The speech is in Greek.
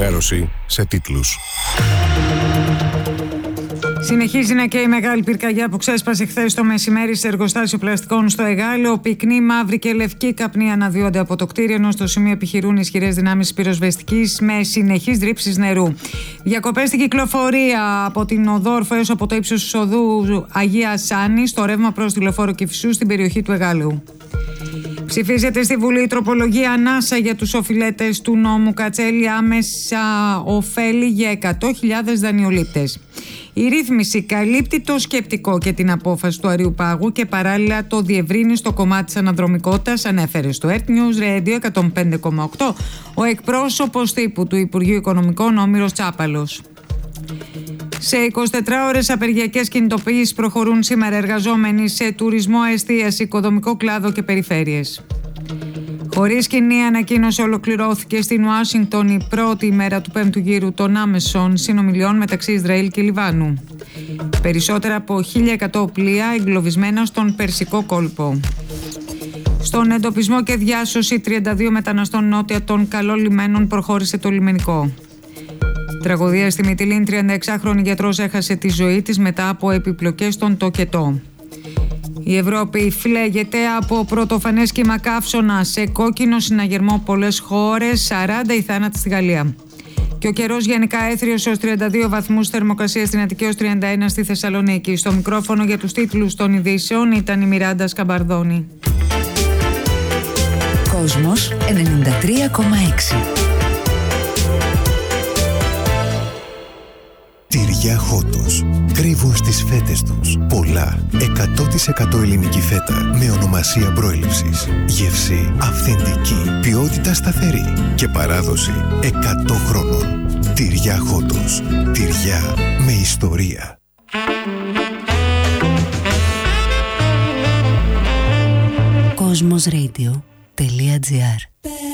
Ενημέρωση σε τίτλους. Συνεχίζει να καίει η μεγάλη πυρκαγιά που ξέσπασε χθες το μεσημέρι σε εργοστάσιο πλαστικών στο Εγάλεο. Πυκνή, μαύρη και λευκή καπνοί αναδύονται από το κτίριο, ενώ στο σημείο επιχειρούν ισχυρές δυνάμεις πυροσβεστικής με συνεχείς ρήψεις νερού. Διακοπές στην κυκλοφορία από την Οδόρφο έως από το ύψος της οδού Αγία Σάνη στο ρεύμα προς τη λεωφόρο Κηφισού στην περιοχή του Εγάλεου. Ψηφίζεται στη Βουλή η τροπολογία ανάσα για τους οφειλέτες του νόμου Κατσέλη, άμεσα ωφέλη για 100.000 δανειολήπτες. Η ρύθμιση καλύπτει το σκεπτικό και την απόφαση του Αρείου Πάγου και παράλληλα το διευρύνει στο κομμάτι της αναδρομικότητας, ανέφερε στο Earth News Radio 105,8 ο εκπρόσωπος τύπου του Υπουργείου Οικονομικών Όμηρος Τσάπαλος. Σε 24 ώρες απεργιακές κινητοποιήσεις προχωρούν σήμερα εργαζόμενοι σε τουρισμό, εστίαση, οικοδομικό κλάδο και περιφέρειες. Χωρίς κοινή ανακοίνωση ολοκληρώθηκε στην Ουάσιγκτον η πρώτη ημέρα του πέμπτου γύρου των άμεσων συνομιλιών μεταξύ Ισραήλ και Λιβάνου. Περισσότερα από 1.100 πλοία εγκλωβισμένα στον Περσικό κόλπο. Στον εντοπισμό και διάσωση 32 μεταναστών νότια των καλών λιμένων προχώρησε το λιμενικό. Τραγωδία στη Μυτιλήνη, 36χρονη γιατρός έχασε τη ζωή της μετά από επιπλοκές στον τοκετό. Η Ευρώπη φλέγεται από πρωτοφανές κύμα καύσωνα σε κόκκινο συναγερμό πολλές χώρες, 40 οι θάνατοι στη Γαλλία. Και ο καιρός γενικά έθριος ως 32 βαθμούς, θερμοκρασία στην Αττική ως 31 στη Θεσσαλονίκη. Στο μικρόφωνο για τους τίτλους των ειδήσεων ήταν η Μιράντα Σκαμπαρδόνη. Κόσμος 93,6. Τυριά Χότος. Κρύβουν στις φέτες τους πολλά 100% ελληνική φέτα με ονομασία προέλευσης. Γεύση αυθεντική, ποιότητα σταθερή και παράδοση 100 χρόνων. Τυριά Χότος. Τυριά με ιστορία. Cosmosradio.gr